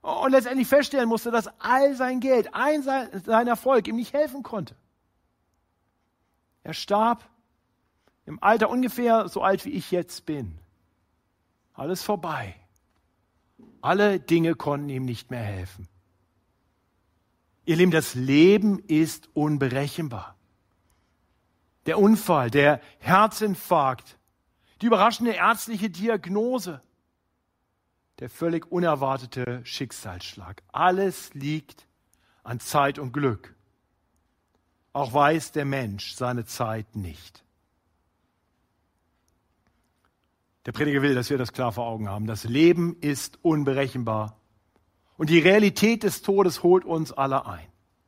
und letztendlich feststellen musste, dass all sein Geld, sein Erfolg ihm nicht helfen konnte. Er starb im Alter ungefähr so alt, wie ich jetzt bin. Alles vorbei. Alle Dinge konnten ihm nicht mehr helfen. Ihr Lieben, das Leben ist unberechenbar. Der Unfall, der Herzinfarkt, die überraschende ärztliche Diagnose, der völlig unerwartete Schicksalsschlag. Alles liegt an Zeit und Glück. Auch weiß der Mensch seine Zeit nicht. Der Prediger will, dass wir das klar vor Augen haben. Das Leben ist unberechenbar. Und die Realität des Todes holt uns alle ein.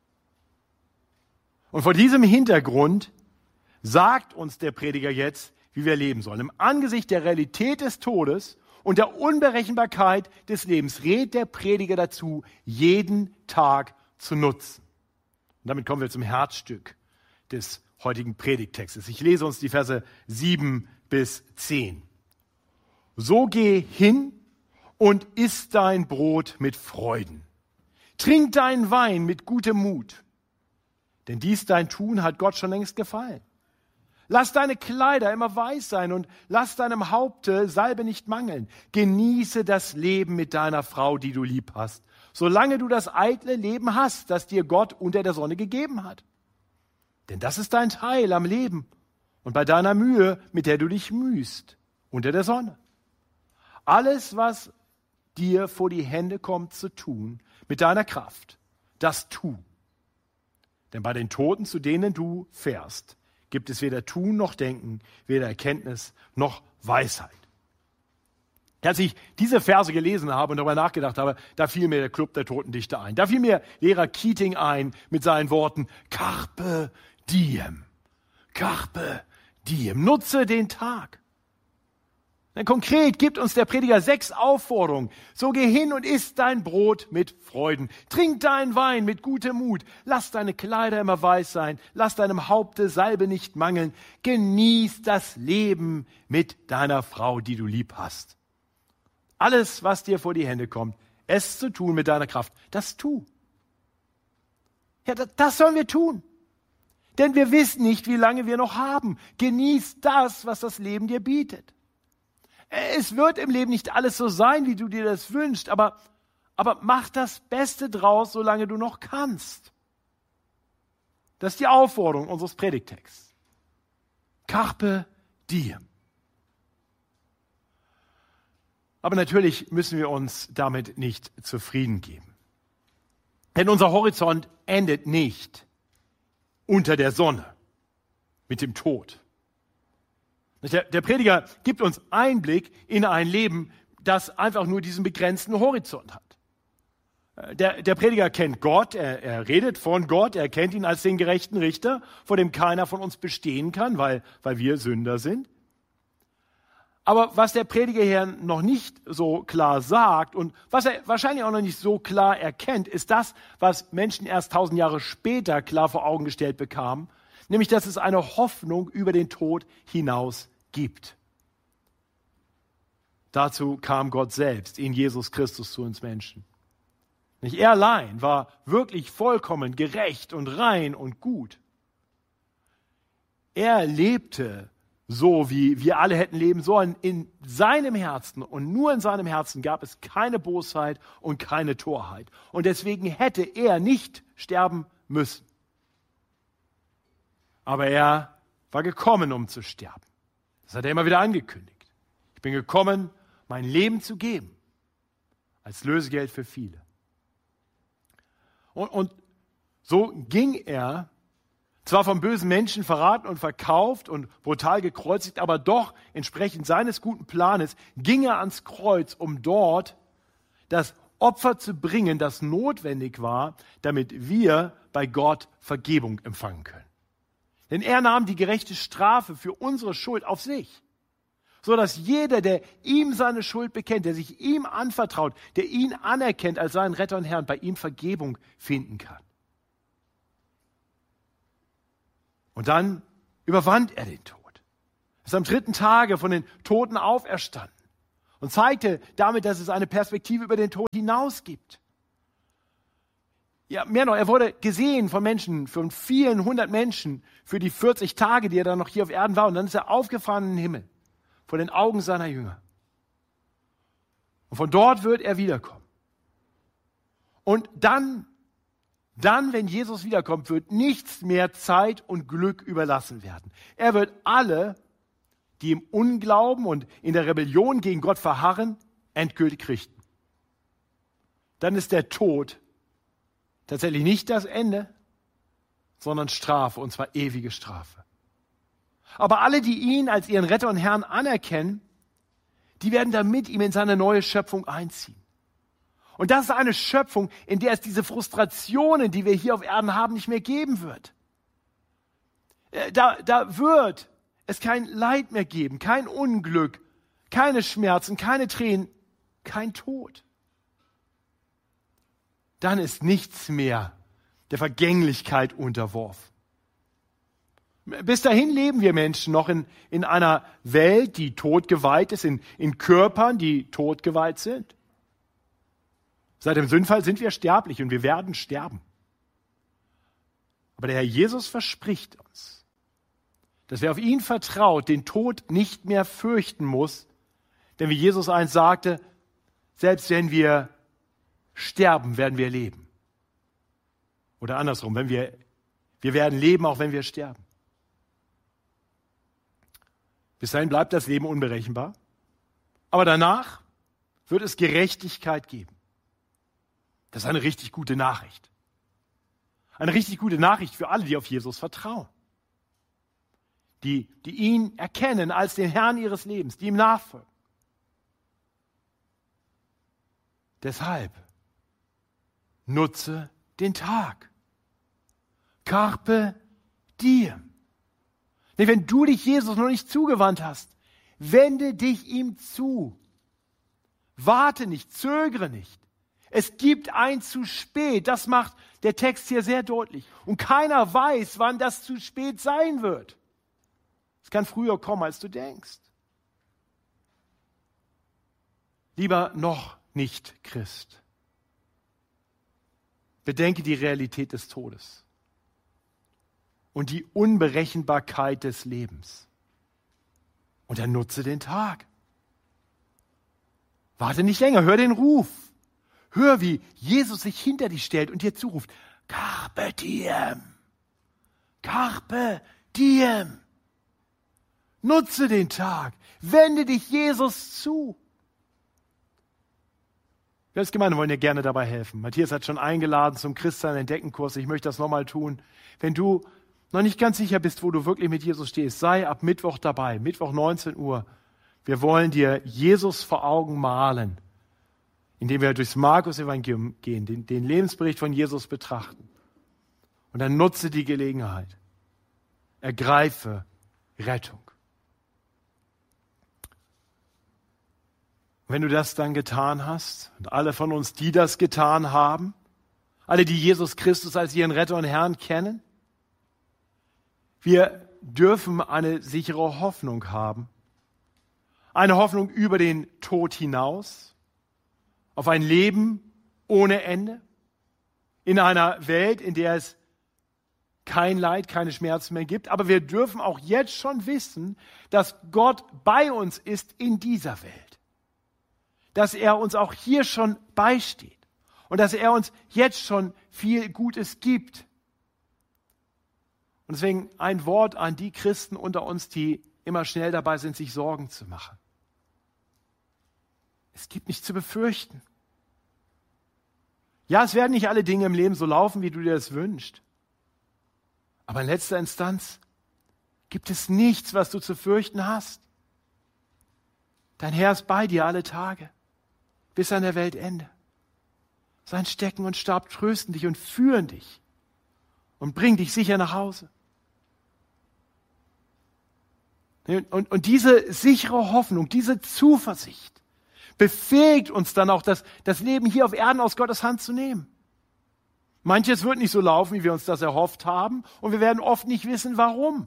Und vor diesem Hintergrund sagt uns der Prediger jetzt, wie wir leben sollen. Im Angesicht der Realität des Todes und der Unberechenbarkeit des Lebens rät der Prediger dazu, jeden Tag zu nutzen. Und damit kommen wir zum Herzstück des heutigen Predigttextes. Ich lese uns die Verse 7 bis 10. So geh hin und iss dein Brot mit Freuden. Trink deinen Wein mit gutem Mut. Denn dies dein Tun hat Gott schon längst gefallen. Lass deine Kleider immer weiß sein und lass deinem Haupte Salbe nicht mangeln. Genieße das Leben mit deiner Frau, die du lieb hast, solange du das eitle Leben hast, das dir Gott unter der Sonne gegeben hat. Denn das ist dein Teil am Leben und bei deiner Mühe, mit der du dich mühst, unter der Sonne. Alles, was dir vor die Hände kommt zu tun, mit deiner Kraft, das tu. Denn bei den Toten, zu denen du fährst, gibt es weder Tun noch Denken, weder Erkenntnis noch Weisheit. Als ich diese Verse gelesen habe und darüber nachgedacht habe, da fiel mir der Club der Totendichter ein. Da fiel mir Lehrer Keating ein mit seinen Worten, Carpe diem, Carpe diem, nutze den Tag. Denn konkret gibt uns der Prediger 6 Aufforderungen. So geh hin und iss dein Brot mit Freuden. Trink deinen Wein mit gutem Mut. Lass deine Kleider immer weiß sein. Lass deinem Haupte Salbe nicht mangeln. Genieß das Leben mit deiner Frau, die du lieb hast. Alles, was dir vor die Hände kommt, es zu tun mit deiner Kraft, das tu. Ja, das sollen wir tun. Denn wir wissen nicht, wie lange wir noch haben. Genieß das, was das Leben dir bietet. Es wird im Leben nicht alles so sein, wie du dir das wünschst, aber mach das Beste draus, solange du noch kannst. Das ist die Aufforderung unseres Predigtexts. Carpe diem. Aber natürlich müssen wir uns damit nicht zufrieden geben. Denn unser Horizont endet nicht unter der Sonne mit dem Tod. Der Prediger gibt uns Einblick in ein Leben, das einfach nur diesen begrenzten Horizont hat. Der Prediger kennt Gott, er redet von Gott, er kennt ihn als den gerechten Richter, vor dem keiner von uns bestehen kann, weil wir Sünder sind. Aber was der Prediger hier noch nicht so klar sagt und was er wahrscheinlich auch noch nicht so klar erkennt, ist das, was Menschen erst 1000 Jahre später klar vor Augen gestellt bekamen, nämlich, dass es eine Hoffnung über den Tod hinaus gibt. Dazu kam Gott selbst in Jesus Christus zu uns Menschen. Nicht er allein war wirklich vollkommen gerecht und rein und gut. Er lebte so, wie wir alle hätten leben sollen, in seinem Herzen. Und nur in seinem Herzen gab es keine Bosheit und keine Torheit. Und deswegen hätte er nicht sterben müssen. Aber er war gekommen, um zu sterben. Das hat er immer wieder angekündigt. Ich bin gekommen, mein Leben zu geben, als Lösegeld für viele. Und so ging er, zwar von bösen Menschen verraten und verkauft und brutal gekreuzigt, aber doch entsprechend seines guten Planes ging er ans Kreuz, um dort das Opfer zu bringen, das notwendig war, damit wir bei Gott Vergebung empfangen können. Denn er nahm die gerechte Strafe für unsere Schuld auf sich, so dass jeder, der ihm seine Schuld bekennt, der sich ihm anvertraut, der ihn anerkennt als seinen Retter und Herrn, bei ihm Vergebung finden kann. Und dann überwand er den Tod. Er ist am 3. Tage von den Toten auferstanden und zeigte damit, dass es eine Perspektive über den Tod hinaus gibt. Ja, mehr noch, er wurde gesehen von Menschen, von vielen hundert Menschen für die 40 Tage, die er dann noch hier auf Erden war. Und dann ist er aufgefahren in den Himmel, vor den Augen seiner Jünger. Und von dort wird er wiederkommen. Und dann, wenn Jesus wiederkommt, wird nichts mehr Zeit und Glück überlassen werden. Er wird alle, die im Unglauben und in der Rebellion gegen Gott verharren, endgültig richten. Dann ist der Tod tatsächlich nicht das Ende, sondern Strafe, und zwar ewige Strafe. Aber alle, die ihn als ihren Retter und Herrn anerkennen, die werden dann mit ihm in seine neue Schöpfung einziehen. Und das ist eine Schöpfung, in der es diese Frustrationen, die wir hier auf Erden haben, nicht mehr geben wird. Da wird es kein Leid mehr geben, kein Unglück, keine Schmerzen, keine Tränen, kein Tod. Dann ist nichts mehr der Vergänglichkeit unterworfen. Bis dahin leben wir Menschen noch in einer Welt, die todgeweiht ist, in Körpern, die todgeweiht sind. Seit dem Sündfall sind wir sterblich und wir werden sterben. Aber der Herr Jesus verspricht uns, dass wer auf ihn vertraut, den Tod nicht mehr fürchten muss. Denn wie Jesus einst sagte, selbst wenn wir sterben, werden wir leben. Oder andersrum, wir werden leben, auch wenn wir sterben. Bis dahin bleibt das Leben unberechenbar. Aber danach wird es Gerechtigkeit geben. Das ist eine richtig gute Nachricht. Eine richtig gute Nachricht für alle, die auf Jesus vertrauen. Die ihn erkennen als den Herrn ihres Lebens, die ihm nachfolgen. Deshalb nutze den Tag. Carpe diem. Denn wenn du dich Jesus noch nicht zugewandt hast, wende dich ihm zu. Warte nicht, zögere nicht. Es gibt ein zu spät. Das macht der Text hier sehr deutlich. Und keiner weiß, wann das zu spät sein wird. Es kann früher kommen, als du denkst. Lieber noch nicht Christ. Bedenke die Realität des Todes und die Unberechenbarkeit des Lebens. Und dann nutze den Tag. Warte nicht länger, hör den Ruf. Hör, wie Jesus sich hinter dich stellt und dir zuruft, Carpe diem, Carpe diem. Nutze den Tag, wende dich Jesus zu. Wir als Gemeinde wollen dir gerne dabei helfen. Matthias hat schon eingeladen zum Christsein-Entdecken-Kurs. Ich möchte das nochmal tun. Wenn du noch nicht ganz sicher bist, wo du wirklich mit Jesus stehst, sei ab Mittwoch dabei, Mittwoch 19 Uhr. Wir wollen dir Jesus vor Augen malen, indem wir durchs Markus-Evangelium gehen, den Lebensbericht von Jesus betrachten. Und dann nutze die Gelegenheit. Ergreife Rettung. Wenn du das dann getan hast, und alle von uns, die das getan haben, alle, die Jesus Christus als ihren Retter und Herrn kennen, wir dürfen eine sichere Hoffnung haben. Eine Hoffnung über den Tod hinaus, auf ein Leben ohne Ende, in einer Welt, in der es kein Leid, keine Schmerzen mehr gibt. Aber wir dürfen auch jetzt schon wissen, dass Gott bei uns ist in dieser Welt. Dass er uns auch hier schon beisteht und dass er uns jetzt schon viel Gutes gibt. Und deswegen ein Wort an die Christen unter uns, die immer schnell dabei sind, sich Sorgen zu machen. Es gibt nichts zu befürchten. Ja, es werden nicht alle Dinge im Leben so laufen, wie du dir das wünschst. Aber in letzter Instanz gibt es nichts, was du zu fürchten hast. Dein Herr ist bei dir alle Tage, bis an der Weltende. Sein Stecken und Stab trösten dich und führen dich und bringen dich sicher nach Hause. Und diese sichere Hoffnung, diese Zuversicht befähigt uns dann auch, das Leben hier auf Erden aus Gottes Hand zu nehmen. Manches wird nicht so laufen, wie wir uns das erhofft haben, und wir werden oft nicht wissen, warum.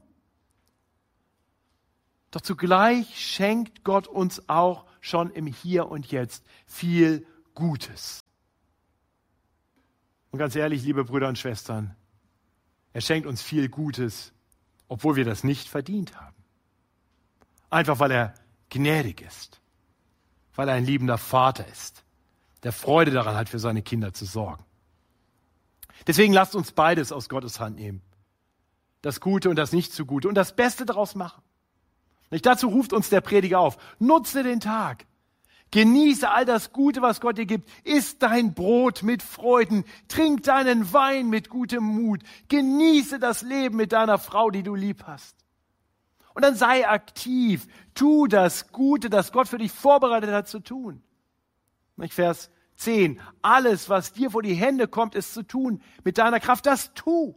Doch zugleich schenkt Gott uns auch schon im Hier und Jetzt viel Gutes. Und ganz ehrlich, liebe Brüder und Schwestern, er schenkt uns viel Gutes, obwohl wir das nicht verdient haben. Einfach weil er gnädig ist, weil er ein liebender Vater ist, der Freude daran hat, für seine Kinder zu sorgen. Deswegen lasst uns beides aus Gottes Hand nehmen. Das Gute und das Nicht-so-Gute und das Beste daraus machen. Nicht? Dazu ruft uns der Prediger auf. Nutze den Tag. Genieße all das Gute, was Gott dir gibt. Iss dein Brot mit Freuden. Trink deinen Wein mit gutem Mut. Genieße das Leben mit deiner Frau, die du lieb hast. Und dann sei aktiv. Tu das Gute, das Gott für dich vorbereitet hat, zu tun. Nicht? Vers 10. Alles, was dir vor die Hände kommt, ist zu tun. Mit deiner Kraft, das tu.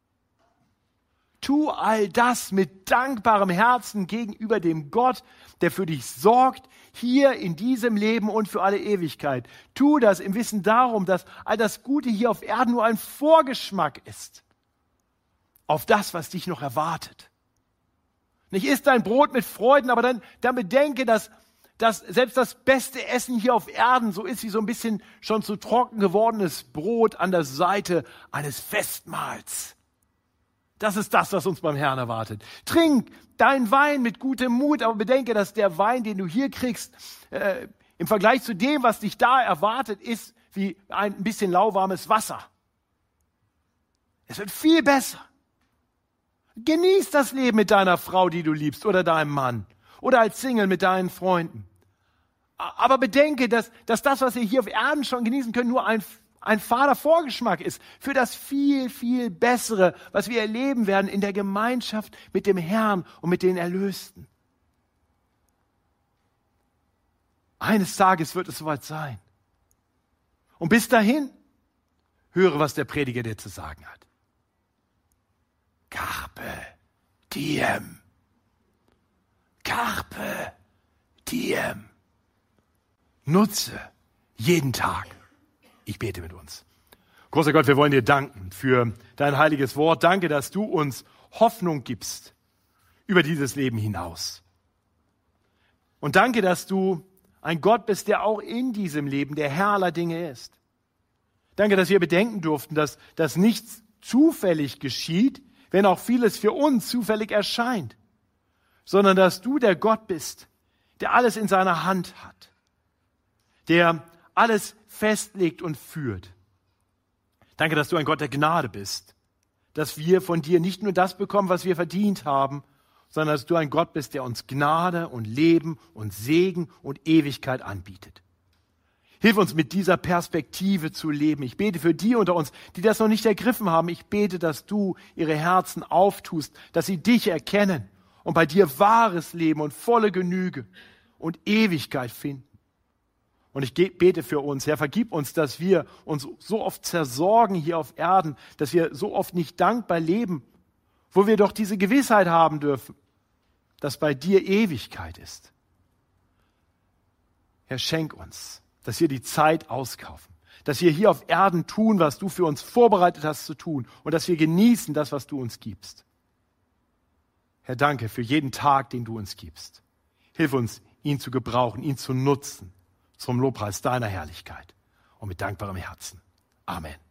Tu all das mit dankbarem Herzen gegenüber dem Gott, der für dich sorgt, hier in diesem Leben und für alle Ewigkeit. Tu das im Wissen darum, dass all das Gute hier auf Erden nur ein Vorgeschmack ist auf das, was dich noch erwartet. Nicht iss dein Brot mit Freuden, aber dann bedenke, dass selbst das beste Essen hier auf Erden so ist wie so ein bisschen schon zu trocken gewordenes Brot an der Seite eines Festmahls. Das ist das, was uns beim Herrn erwartet. Trink deinen Wein mit gutem Mut, aber bedenke, dass der Wein, den du hier kriegst, im Vergleich zu dem, was dich da erwartet, ist wie ein bisschen lauwarmes Wasser. Es wird viel besser. Genieß das Leben mit deiner Frau, die du liebst, oder deinem Mann, oder als Single mit deinen Freunden. Aber bedenke, dass das, was wir hier auf Erden schon genießen können, nur ein fader Vorgeschmack ist für das viel, viel Bessere, was wir erleben werden in der Gemeinschaft mit dem Herrn und mit den Erlösten. Eines Tages wird es soweit sein. Und bis dahin, höre, was der Prediger dir zu sagen hat. Carpe diem. Carpe diem. Nutze jeden Tag. Ich bete mit uns. Großer Gott, wir wollen dir danken für dein heiliges Wort. Danke, dass du uns Hoffnung gibst über dieses Leben hinaus. Und danke, dass du ein Gott bist, der auch in diesem Leben der Herr aller Dinge ist. Danke, dass wir bedenken durften, dass nichts zufällig geschieht, wenn auch vieles für uns zufällig erscheint, sondern dass du der Gott bist, der alles in seiner Hand hat, der alles festlegt und führt. Danke, dass du ein Gott der Gnade bist, dass wir von dir nicht nur das bekommen, was wir verdient haben, sondern dass du ein Gott bist, der uns Gnade und Leben und Segen und Ewigkeit anbietet. Hilf uns mit dieser Perspektive zu leben. Ich bete für die unter uns, die das noch nicht ergriffen haben. Ich bete, dass du ihre Herzen auftust, dass sie dich erkennen und bei dir wahres Leben und volle Genüge und Ewigkeit finden. Und ich bete für uns, Herr, vergib uns, dass wir uns so oft zersorgen hier auf Erden, dass wir so oft nicht dankbar leben, wo wir doch diese Gewissheit haben dürfen, dass bei dir Ewigkeit ist. Herr, schenk uns, dass wir die Zeit auskaufen, dass wir hier auf Erden tun, was du für uns vorbereitet hast zu tun und dass wir genießen das, was du uns gibst. Herr, danke für jeden Tag, den du uns gibst. Hilf uns, ihn zu gebrauchen, ihn zu nutzen, zum Lobpreis deiner Herrlichkeit und mit dankbarem Herzen. Amen.